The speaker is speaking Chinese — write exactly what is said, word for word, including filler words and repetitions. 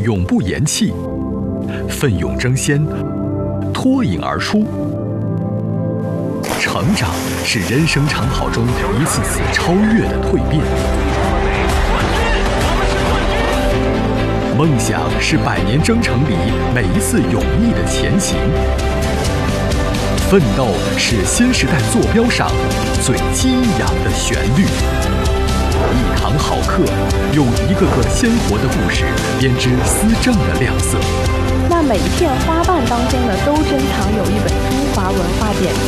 永不言弃，奋勇争先，脱颖而出。成长是人生长跑中一次次超越的蜕变，梦想是百年征程里每一次勇毅的前行，奋斗是新时代坐标上最激扬的旋律。一堂好课，用一个个鲜活的故事编织思政的亮色。 那每一片花瓣当中呢，都珍藏有一本中华文化典籍。